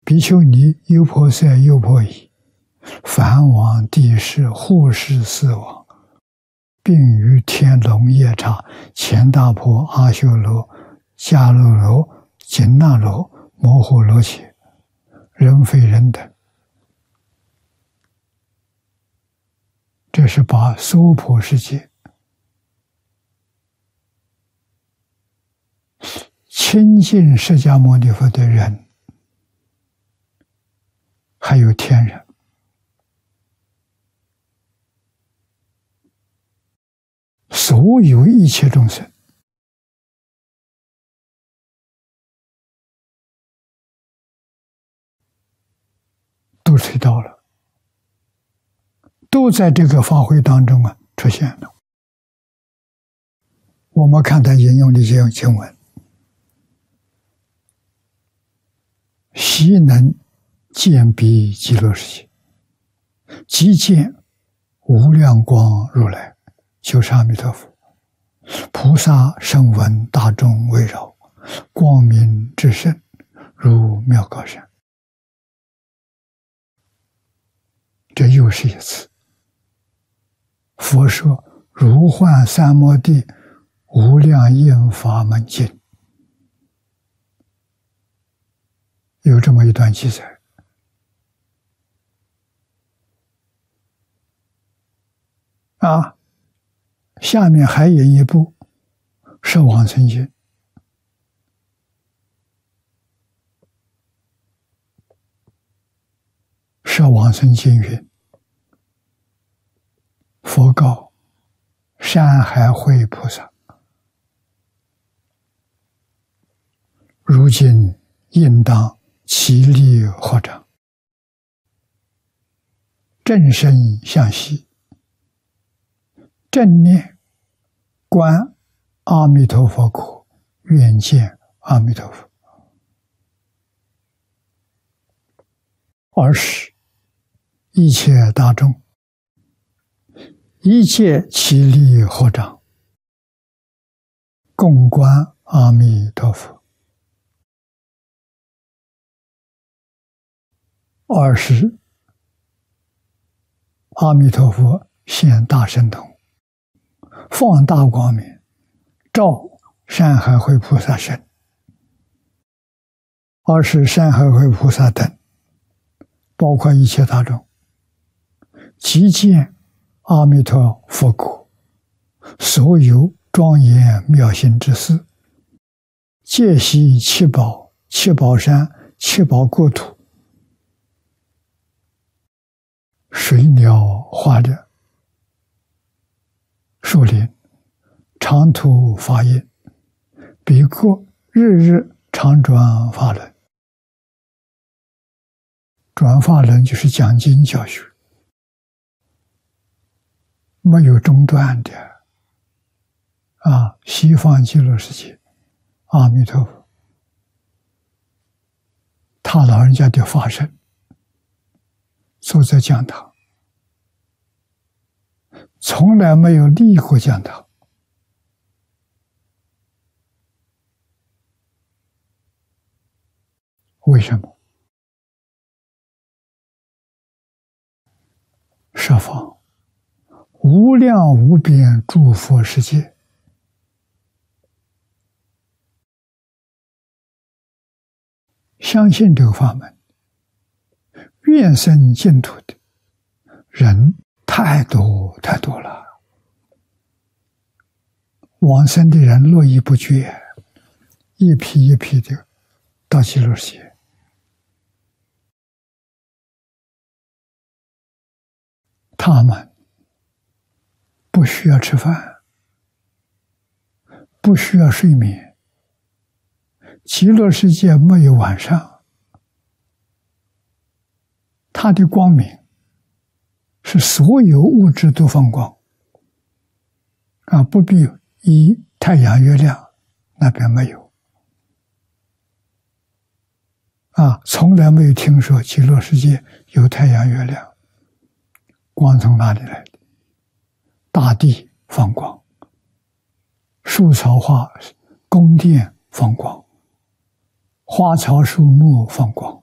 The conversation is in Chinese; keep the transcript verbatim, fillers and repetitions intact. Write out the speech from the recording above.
比丘尼、优婆塞、优婆夷、梵王、帝释、护士四王，并于天龙夜叉、乾大婆、阿修罗、迦楼罗、紧那罗、摩诃罗伽、人非人等，这是把娑婆世界亲近释迦牟尼佛的人，还有天人，所有一切众生，都推到了，都在这个法会当中啊出现了。我们看他引用的这些经文，悉能见彼极乐世界，即见无量光如来，就是阿弥陀佛。菩萨声闻大众围绕，光明至圣，如妙高山。这又是一次。佛说如幻三摩地无量应法门经，有这么一段记载。啊，下面还引一部是往生经。是往生经云：佛告山海会菩萨，如今应当起立合掌，正身向西，正念观阿弥陀佛苦，愿见阿弥陀佛。二是一切大众一切起立合掌，共观阿弥陀佛。二是阿弥陀佛现大神通，放大光明，照山海会菩萨身。二是山海会菩萨等，包括一切大众，即见阿弥陀佛果，所有庄严妙行之事，皆悉七宝、七宝山、七宝国土，水鸟花者，树林，长途法音，彼国日日常转法轮。转法轮就是讲经教学，没有中断的啊！西方极乐世界，阿弥陀佛，他老人家的法身坐在讲堂，从来没有离过讲堂。为什么？设方无量无边诸佛世界，相信这个法门，愿生净土的人太多太多了，往生的人络绎不绝，一批一批的到极乐世界。他们不需要吃饭，不需要睡眠，极乐世界没有晚上，它的光明是所有物质都放光啊，不必以太阳、月亮，那边没有啊，从来没有听说极乐世界有太阳、月亮。光从哪里来的？大地放光，树草花宫殿放光，花草树木放光，